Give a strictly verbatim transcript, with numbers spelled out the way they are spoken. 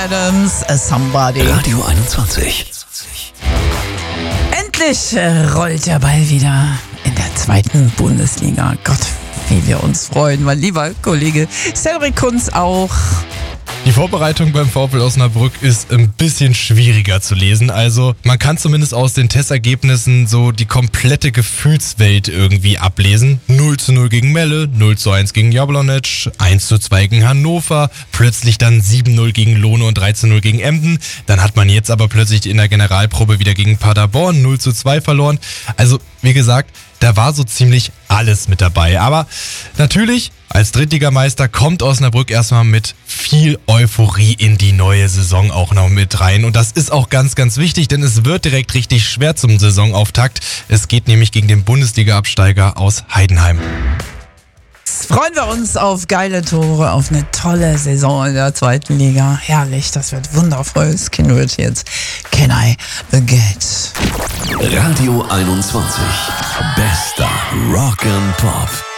Adams, Somebody. Radio einundzwanzig. Endlich rollt der Ball wieder in der zweiten Bundesliga. Gott, wie wir uns freuen, mein lieber Kollege Cedric Kunz auch. Die Vorbereitung beim VfL Osnabrück ist ein bisschen schwieriger zu lesen. Also man kann zumindest aus den Testergebnissen so die komplette Gefühlswelt irgendwie ablesen. null zu null gegen Melle, null zu eins gegen Jablonec, eins zu zwei gegen Hannover, plötzlich dann sieben null gegen Lohne und drei zu null gegen Emden. Dann hat man jetzt aber plötzlich in der Generalprobe wieder gegen Paderborn null zu zwei verloren. Also wie gesagt, da war so ziemlich alles mit dabei. Aber natürlich, als Drittligameister kommt Osnabrück erstmal mit viel Euphorie in die neue Saison auch noch mit rein. Und das ist auch ganz, ganz wichtig, denn es wird direkt richtig schwer zum Saisonauftakt. Es geht nämlich gegen den Bundesliga-Absteiger aus Heidenheim. Freuen wir uns auf geile Tore, auf eine tolle Saison in der zweiten Liga. Herrlich, das wird wundervoll. Das Kind wird jetzt Can I the Get? Radio einundzwanzig. Bester Rock and Pop.